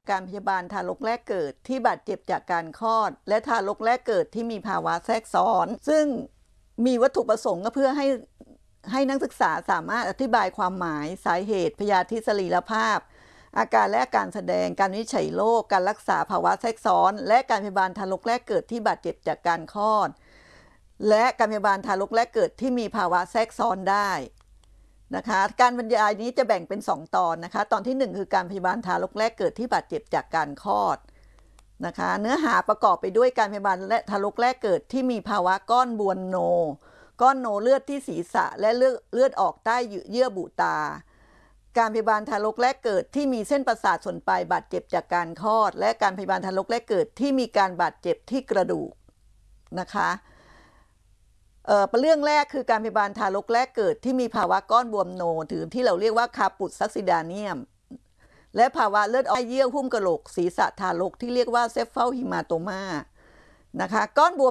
การพยาบาลทารกแรกเกิดที่บาดเจ็บจากการคลอดและทารกแรกเกิดที่มีภาวะแทรกซ้อนซึ่งมีวัตถุประสงค์ก็เพื่อให้นักศึกษาสามารถอธิบายความหมายสาเหตุพยาธิสรีรภาพอาการและการแสดงการวินิจฉัยโรคการรักษาภาวะแทรกซ้อนและการพยาบาลทารกแรกเกิดที่บาดเจ็บจากการคลอดและการพยาบาลทารกแรกเกิดที่มีภาวะแทรกซ้อนได้นะคะการบรรยายนี้จะแบ่งเป็น2 ตอนนะคะตอนที่1คือการพยาบาลทารกแรกเกิดที่บาดเจ็บจากการคลอดนะคะเนื้อหาประกอบไปด้วยการพยาบาลและทารกแรกเกิดที่มีภาวะก้อนบวมโนเลือดที่ศีรษะและเลือดออกใต้เยื่อบุตาการพยาบาลทารกแรกเกิดที่มีเส้นประสาทส่วนปลายบาดเจ็บจากการคลอดและการพยาบาลทารกแรกเกิดที่มีการบาดเจ็บที่กระดูกนะคะเรื่องแรกคือการพยาบาลทารกแรกเกิดที่มีภาวะก้อนบวมโนถือที่เราเรียกว่าคาปุสซักซิดาเนียมและภาวะเลือดออกใต้เยื่อหุ้มกะโหลกศีรษะทารกที่เรียกว่าเซฟเฟลฮิมาโตมานะคะก้อนบวม